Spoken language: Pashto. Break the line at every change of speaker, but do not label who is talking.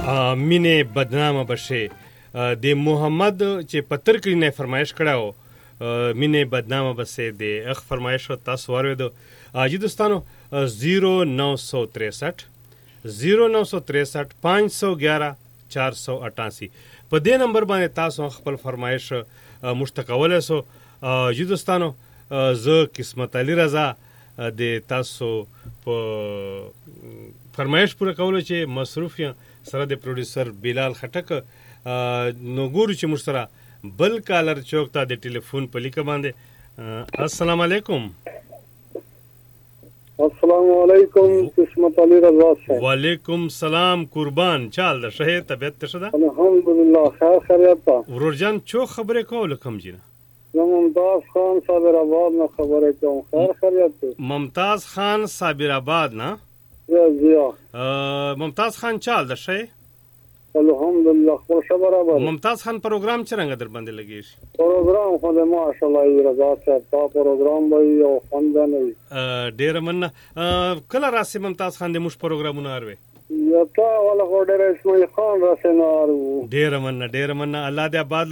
مینه بدنامه بشه د محمد چې پتر کې نه فرمایش کړو مینه بدنامه بسه د اخ فرمایش تاسو ورودو اجي دوستانو 0963 0963 511 488 په دې نمبر باندې تاسو خپل فرمایش مشتقوله سو اجي دوستانو زه قسمت علي رضا د تاسو په فرمایش پوره کولو چې مصروف یم سره د پروډوسر بلال خټک نو ګورو چې مشترا بل کالر چوک ته د ټلیفون په لیکه باندې السلام علیکم.
السلام علیکم قسمت علي رضا صاحب.
وعلیکم سلام قربان چال ده شه طبیعت ته شده
الحمدلله خیر خیریت ته
ورور جان چو خبره کول کوم جنه
ممتاز خان صابر آباد نه خبره کوم خیر خیریت ته
ممتاز خان صابر آباد نه ممتاز خان چال ده شه
الحمدلله خوش برابر.
ممتاز خان پروګرام څنګه در باندې لګیږي؟
پروګرام خو د ماشاءالله رضا صاحب تا پروګرام به او خوند نه
ډیر مننه. کله راسي ممتاز خان د مش پروګرامونه اروي
یا تا ولا خو ډیر اسماعیل خان راسي نارو
ډیر مننه الله دې آباد